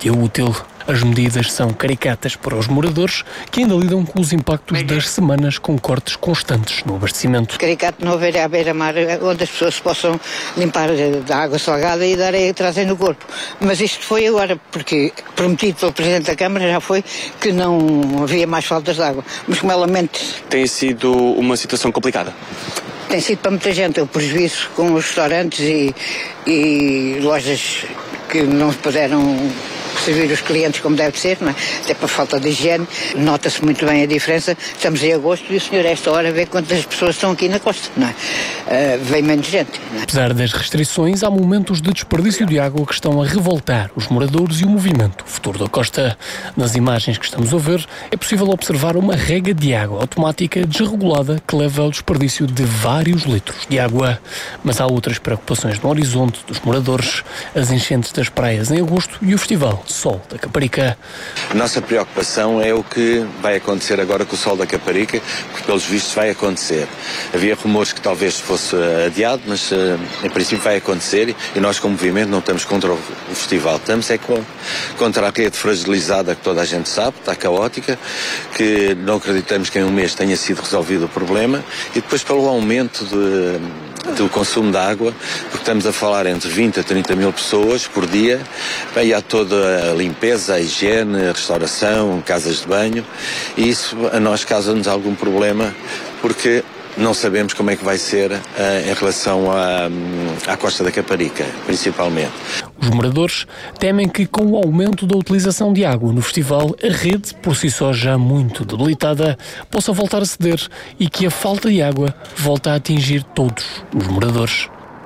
dia útil. As medidas são caricatas para os moradores que ainda lidam com os impactos das semanas com cortes constantes no abastecimento. Caricato não haver à beira-mar onde as pessoas possam limpar da água salgada e dar a trazem no corpo. Mas isto foi agora, porque prometido pelo Presidente da Câmara já foi que não havia mais faltas de água. Mas como ela mente... Tem sido uma situação complicada? Tem sido para muita gente o prejuízo com os restaurantes e lojas que não puderam servir os clientes como deve ser, não é? Até por falta de higiene. Nota-se muito bem a diferença. Estamos em agosto e o senhor a esta hora vê quantas pessoas estão aqui na costa, não é? Vem menos gente. Não é? Apesar das restrições, há momentos de desperdício de água que estão a revoltar os moradores e o movimento futuro da costa. Nas imagens que estamos a ver, é possível observar uma rega de água automática desregulada que leva ao desperdício de vários litros de água. Mas há outras preocupações no horizonte dos moradores, as enchentes das praias em agosto e o festival Sol da Caparica. A nossa preocupação é o que vai acontecer agora com o Sol da Caparica, porque pelos vistos vai acontecer. Havia rumores que talvez fosse adiado, mas em princípio vai acontecer e nós como movimento não estamos contra o festival, estamos contra a rede fragilizada que toda a gente sabe, está caótica, que não acreditamos que em um mês tenha sido resolvido o problema e depois pelo aumento do consumo de água, porque estamos a falar entre 20 a 30 mil pessoas por dia, e há toda a limpeza, a higiene, a restauração, casas de banho, e isso a nós causa-nos algum problema, porque não sabemos como é que vai ser em relação à Costa da Caparica, principalmente. Os moradores temem que, com o aumento da utilização de água no festival, a rede, por si só já muito debilitada, possa voltar a ceder e que a falta de água volte a atingir todos os moradores.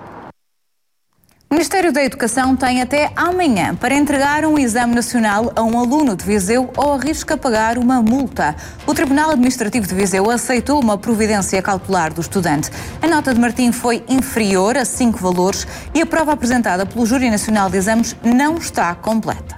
O Ministério da Educação tem até amanhã para entregar um exame nacional a um aluno de Viseu ou arrisca pagar uma multa. O Tribunal Administrativo de Viseu aceitou uma providência cautelar do estudante. A nota de Martim foi inferior a 5 valores e a prova apresentada pelo Júri Nacional de Exames não está completa.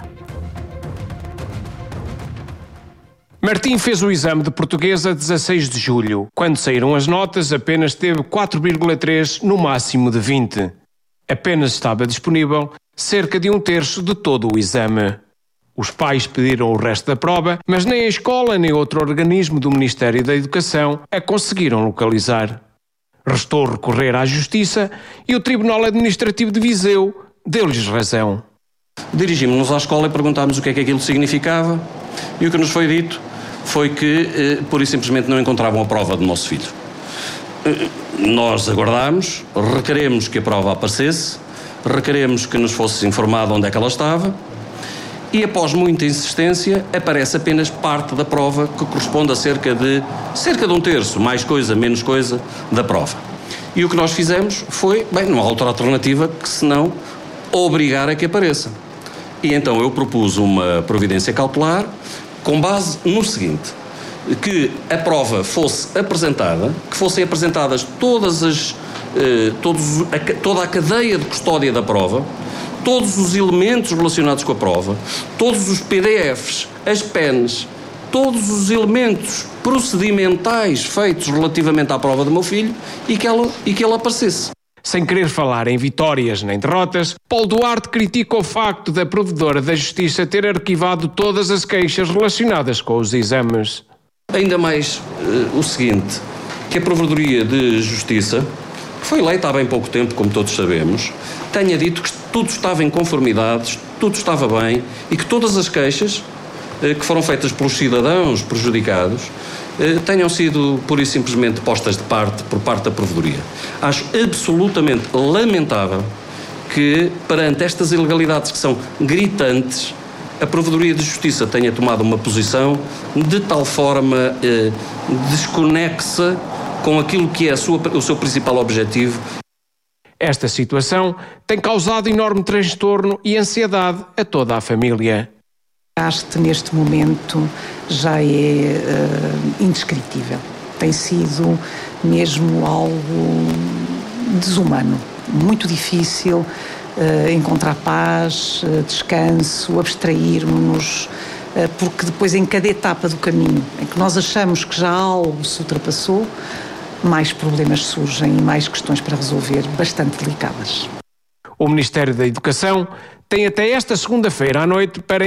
Martim fez o exame de português a 16 de julho. Quando saíram as notas, apenas teve 4,3 no máximo de 20. Apenas estava disponível cerca de 1/3 de todo o exame. Os pais pediram o resto da prova, mas nem a escola nem outro organismo do Ministério da Educação a conseguiram localizar. Restou recorrer à Justiça e o Tribunal Administrativo de Viseu deu-lhes razão. Dirigimos-nos à escola e perguntámos o que é que aquilo significava e o que nos foi dito foi que, pura e simplesmente, não encontravam a prova do nosso filho. Nós aguardámos, requeremos que a prova aparecesse, requeremos que nos fosse informado onde é que ela estava e, após muita insistência, aparece apenas parte da prova que corresponde a cerca de 1/3, mais coisa, menos coisa, da prova. E o que nós fizemos foi, não há outra alternativa que senão obrigar a que apareça. E então eu propus uma providência cautelar com base no seguinte: que a prova fosse apresentada, que fossem apresentadas toda a cadeia de custódia da prova, todos os elementos relacionados com a prova, todos os PDFs, as PENs, todos os elementos procedimentais feitos relativamente à prova do meu filho e que ela aparecesse. Sem querer falar em vitórias nem derrotas, Paulo Duarte critica o facto da Provedora da Justiça ter arquivado todas as queixas relacionadas com os exames. Ainda mais o seguinte, que a Provedoria de Justiça, que foi eleita há bem pouco tempo, como todos sabemos, tenha dito que tudo estava em conformidade, tudo estava bem e que todas as queixas que foram feitas pelos cidadãos prejudicados tenham sido pura e simplesmente postas de parte por parte da Provedoria. Acho absolutamente lamentável que, perante estas ilegalidades que são gritantes, a Provedoria de Justiça tenha tomado uma posição de tal forma desconexa com aquilo que é o seu principal objetivo. Esta situação tem causado enorme transtorno e ansiedade a toda a família. Neste momento já é indescritível. Tem sido mesmo algo desumano, muito difícil encontrar paz, descanso, abstrairmos-nos, porque depois em cada etapa do caminho em que nós achamos que já algo se ultrapassou, mais problemas surgem e mais questões para resolver, bastante delicadas. O Ministério da Educação tem até esta segunda-feira à noite para